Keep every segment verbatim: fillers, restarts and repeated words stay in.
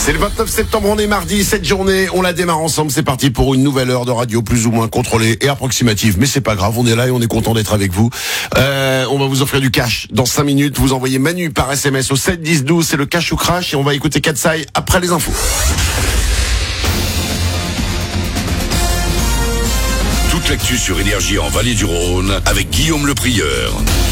C'est le vingt-neuf septembre, on est mardi, cette journée, on la démarre ensemble, c'est parti pour une nouvelle heure de radio plus ou moins contrôlée et approximative, mais c'est pas grave, on est là et on est content d'être avec vous. Euh, on va vous offrir du cash dans cinq minutes, vous envoyez Manu par S M S au sept dix douze, c'est le cash ou crash et on va écouter Katsai après les infos. Toute l'actu sur Énergie en Vallée du Rhône avec Guillaume Le Prieur.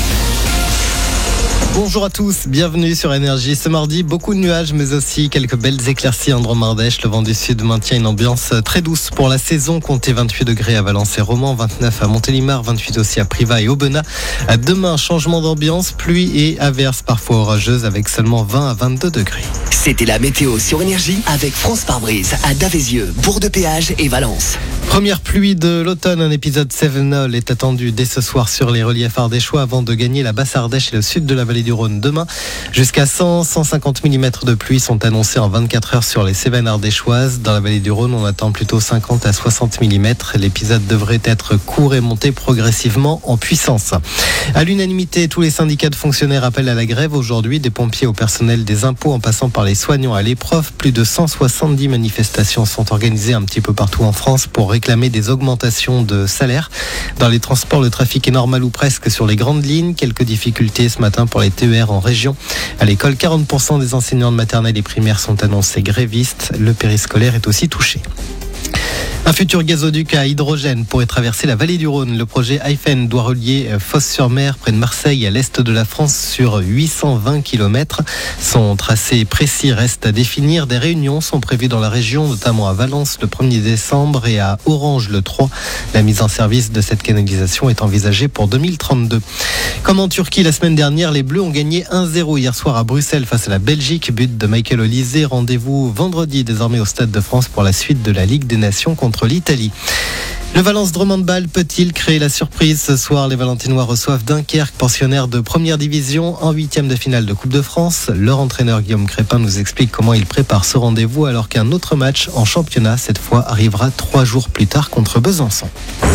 Bonjour à tous, bienvenue sur Énergie. Ce mardi, beaucoup de nuages, mais aussi quelques belles éclaircies en Drôme-Ardèche. Le vent du sud maintient une ambiance très douce pour la saison. Comptez vingt-huit degrés à Valence et Romans, vingt-neuf à Montélimar, vingt-huit aussi à Privas et Aubenas. Demain, changement d'ambiance, pluie et averses parfois orageuses avec seulement vingt à vingt-deux degrés. C'était la météo sur Énergie avec France Pare-Brise à Davézieux, Bourg-de-Péage et Valence. Première pluie de l'automne, un épisode Sevenol est attendu dès ce soir sur les reliefs ardéchois avant de gagner la Basse-Ardèche et le sud de la vallée du Rhône demain. Jusqu'à cent à cent cinquante millimètres de pluie sont annoncés en vingt-quatre heures sur les Cévennes ardéchoises. Dans la vallée du Rhône, on attend plutôt cinquante à soixante millimètres. L'épisode devrait être court et monter progressivement en puissance. À l'unanimité, tous les syndicats de fonctionnaires appellent à la grève aujourd'hui, des pompiers au personnel des impôts en passant par les soignants à l'épreuve. Plus de cent soixante-dix manifestations sont organisées un petit peu partout en France pour réclamer des augmentations de salaire. Dans les transports, le trafic est normal ou presque sur les grandes lignes. Quelques difficultés ce matin pour les T E R en région. À l'école, quarante pour cent des enseignants de maternelle et primaire sont annoncés grévistes. Le périscolaire est aussi touché. Un futur gazoduc à hydrogène pourrait traverser la vallée du Rhône. Le projet Hyphen doit relier Fos-sur-Mer près de Marseille à l'est de la France sur huit cent vingt kilomètres. Son tracé précis reste à définir. Des réunions sont prévues dans la région, notamment à Valence le premier décembre et à Orange le trois. La mise en service de cette canalisation est envisagée pour deux mille trente-deux. Comme en Turquie la semaine dernière, les Bleus ont gagné un zéro hier soir à Bruxelles face à la Belgique. But de Michael Olise. Rendez-vous vendredi désormais au Stade de France pour la suite de la Ligue des Nations contre l'Italie. Le Valence Drôme-Handball peut-il créer la surprise? Ce soir, les Valentinois reçoivent Dunkerque, pensionnaire de première division, en huitième de finale de Coupe de France. Leur entraîneur Guillaume Crépin nous explique comment il prépare ce rendez-vous alors qu'un autre match en championnat, cette fois, arrivera trois jours plus tard contre Besançon.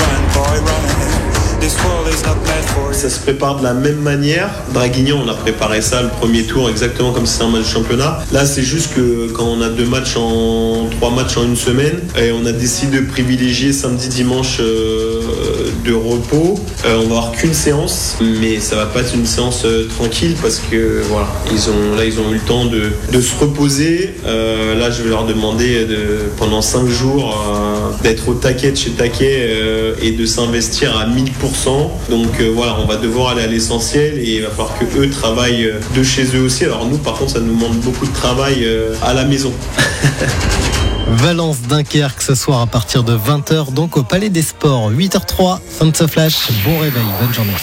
Ça se prépare de la même manière. Draguignan, on a préparé ça le premier tour exactement comme si c'était un match de championnat. Là, c'est juste que quand on a deux matchs en trois matchs en une semaine, et on a décidé de privilégier samedi, dimanche euh, de repos. Euh, on va avoir qu'une séance, mais ça va pas être une séance euh, tranquille parce que voilà, ils ont là ils ont eu le temps de, de se reposer. Euh, là, je vais leur demander de, pendant cinq jours euh, d'être au taquet de chez taquet euh, et de s'investir à mille pour cent. Donc euh, voilà, on va devoir aller à l'essentiel et il va falloir que eux travaillent de chez eux aussi. Alors nous, par contre, ça nous demande beaucoup de travail euh, à la maison. Valence-Dunkerque ce soir à partir de vingt heures, donc au Palais des Sports. huit heures zéro trois, fin de ce flash. Bon réveil, bonne journée.